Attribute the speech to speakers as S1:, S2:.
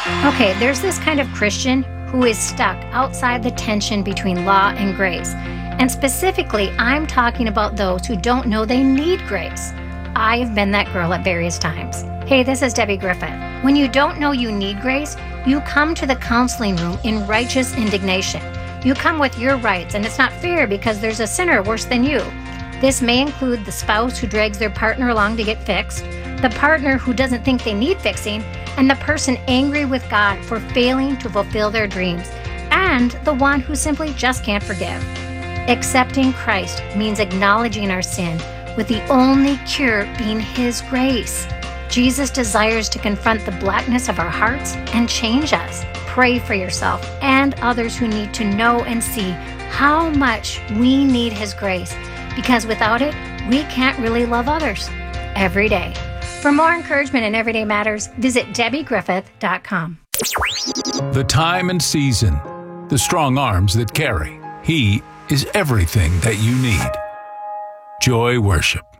S1: Okay, there's this kind of Christian who is stuck outside the tension between law and grace. And specifically, I'm talking about those who don't know they need grace. I have been that girl at various times. Hey, this is Debbie Griffith. When you don't know you need grace, you come to the counseling room in righteous indignation. You come with your rights, and it's not fair because there's a sinner worse than you. This may include the spouse who drags their partner along to get fixed, the partner who doesn't think they need fixing, and the person angry with God for failing to fulfill their dreams, and the one who simply just can't forgive. Accepting Christ means acknowledging our sin, with the only cure being His grace. Jesus desires to confront the blackness of our hearts and change us. Pray for yourself and others who need to know and see how much we need His grace, because without it, we can't really love others every day. For more encouragement in Everyday Matters, visit DebbieGriffith.com.
S2: The time and season, the strong arms that carry. He is everything that you need. Joy Worship.